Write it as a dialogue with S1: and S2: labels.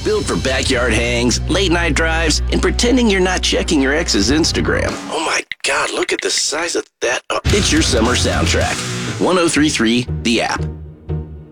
S1: Built for backyard hangs, late night drives, and pretending you're not checking your ex's Instagram. Oh my God, look at the size of that. It's your summer soundtrack. 1033 The App.